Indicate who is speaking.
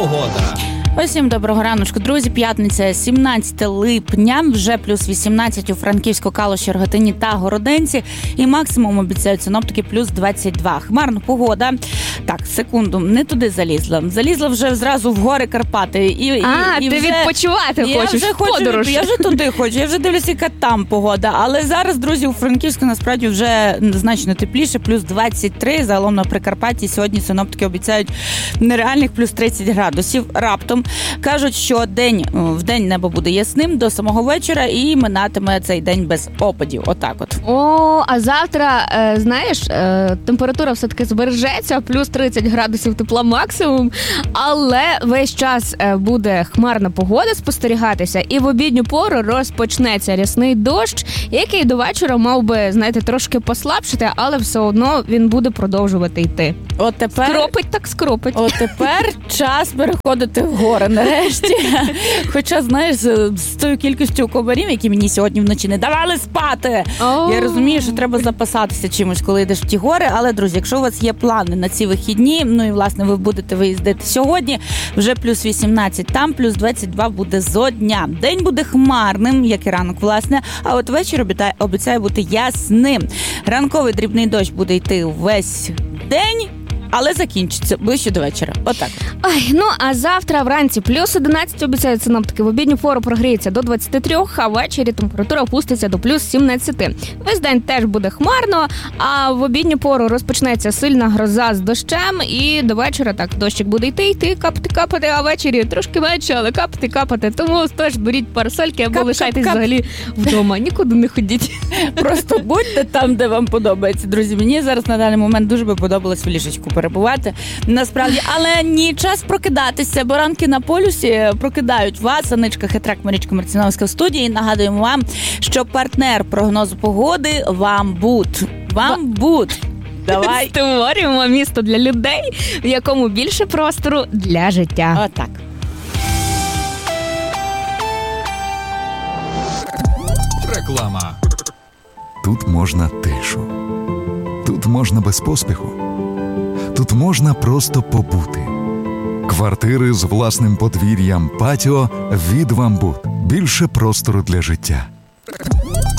Speaker 1: погода.
Speaker 2: Усім доброго раночку, друзі. П'ятниця, 17 липня, вже плюс 18 у Франківську, Калуші, Рогатині та Городенці. І максимум обіцяють синоптики плюс 22. Хмарна погода. Так, секунду, не туди залізла. Залізла вже зразу в гори Карпати.
Speaker 3: Ти вже відпочивати хочеш, подорож.
Speaker 2: Я вже туди хочу, я вже дивлюся, яка там погода. Але зараз, друзі, у Франківську насправді вже значно тепліше, плюс 23. Загалом на Прикарпатті сьогодні синоптики обіцяють нереальних плюс 30 градусів. Раптом кажуть, що в день небо буде ясним до самого вечора і минатиме цей день без опадів. Отак от.
Speaker 3: А завтра, знаєш, температура все-таки збережеться, плюс 30 градусів тепла максимум, але весь час буде хмарна погода спостерігатися, і в обідню пору розпочнеться рясний дощ, який до вечора мав би, знаєте, трошки послабшити, але все одно він буде продовжувати йти.
Speaker 2: От тепер...
Speaker 3: Скропить так скропить.
Speaker 2: От тепер час переходити в гори нарешті. Хоча, знаєш, з тою кількістю комарів, які мені сьогодні вночі не давали спати. Я розумію, що треба запасатися чимось, коли йдеш в ті гори. Але, друзі, якщо у вас є плани на ці вихідні, ну і, власне, ви будете виїздити сьогодні, вже плюс 18 там, плюс 22 буде зо дня. День буде хмарним, як і ранок, власне, а от вечір обіцяє бути ясним. Ранковий дрібний дощ буде йти весь день, але закінчиться ближче до вечора. Отак.
Speaker 3: А завтра вранці плюс 11 обіцяють синоптики. В обідню пору прогріється до 23, а ввечері температура опуститься до плюс 17. Весь день теж буде хмарно, а в обідню пору розпочнеться сильна гроза з дощем, і до вечора так дощик буде йти, капати, а ввечері трошки менше, але капати. Тому теж беріть парасольки або лишайтесь взагалі вдома. Нікуди не ходіть.
Speaker 2: Просто будьте там, де вам подобається, друзі. Мені зараз на даний момент дуже би подобалось в ліжечку перебувати, насправді. Але ні, час прокидатися, бо ранки на полюсі прокидають вас. Аничка Хитрак, Марічка Марціновська в студії. Нагадуємо вам, що партнер прогнозу погоди Вамбут. Давай.
Speaker 3: Створюємо місто для людей, в якому більше простору для життя.
Speaker 2: Отак.
Speaker 1: Реклама.
Speaker 4: Тут можна тишу. Тут можна без поспіху. Тут можна просто побути. Квартири з власним подвір'ям, патіо від Вамбут. Більше простору для життя.